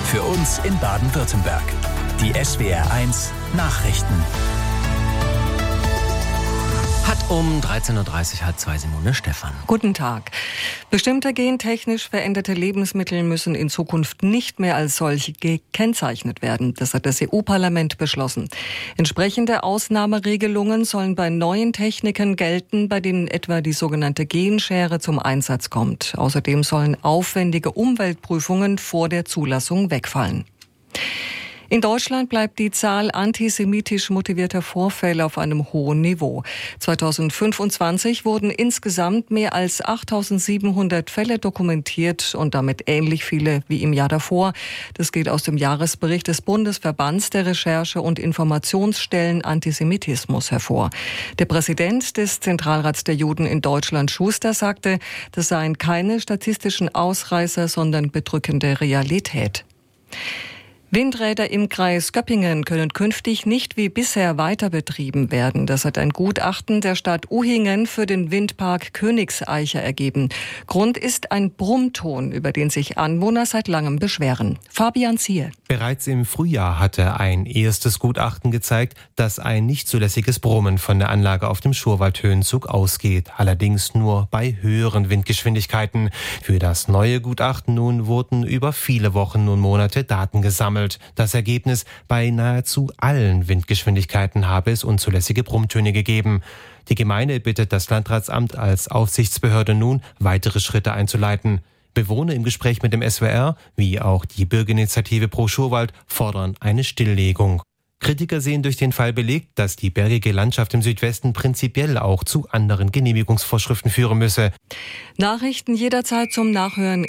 Für uns in Baden-Württemberg. Die SWR1 Nachrichten. Hat um 13.30 Uhr halb zwei Simone Stephan. Guten Tag. Bestimmte gentechnisch veränderte Lebensmittel müssen in Zukunft nicht mehr als solche gekennzeichnet werden. Das hat das EU-Parlament beschlossen. Entsprechende Ausnahmeregelungen sollen bei neuen Techniken gelten, bei denen etwa die sogenannte Genschere zum Einsatz kommt. Außerdem sollen aufwendige Umweltprüfungen vor der Zulassung wegfallen. In Deutschland bleibt die Zahl antisemitisch motivierter Vorfälle auf einem hohen Niveau. 2025 wurden insgesamt mehr als 8.700 Fälle dokumentiert und damit ähnlich viele wie im Jahr davor. Das geht aus dem Jahresbericht des Bundesverbands der Recherche- und Informationsstellen Antisemitismus hervor. Der Präsident des Zentralrats der Juden in Deutschland, Schuster, sagte, das seien keine statistischen Ausreißer, sondern bedrückende Realität. Windräder im Kreis Göppingen können künftig nicht wie bisher weiter betrieben werden. Das hat ein Gutachten der Stadt Uhingen für den Windpark Königseicher ergeben. Grund ist ein Brummton, über den sich Anwohner seit langem beschweren. Fabian Zier. Bereits im Frühjahr hatte ein erstes Gutachten gezeigt, dass ein nicht zulässiges Brummen von der Anlage auf dem Schurwald-Höhenzug ausgeht. Allerdings nur bei höheren Windgeschwindigkeiten. Für das neue Gutachten nun wurden über viele Wochen und Monate Daten gesammelt. Das Ergebnis: bei nahezu allen Windgeschwindigkeiten habe es unzulässige Brummtöne gegeben. Die Gemeinde bittet das Landratsamt als Aufsichtsbehörde nun, weitere Schritte einzuleiten. Bewohner im Gespräch mit dem SWR, wie auch die Bürgerinitiative Pro Schurwald, fordern eine Stilllegung. Kritiker sehen durch den Fall belegt, dass die bergige Landschaft im Südwesten prinzipiell auch zu anderen Genehmigungsvorschriften führen müsse. Nachrichten jederzeit zum Nachhören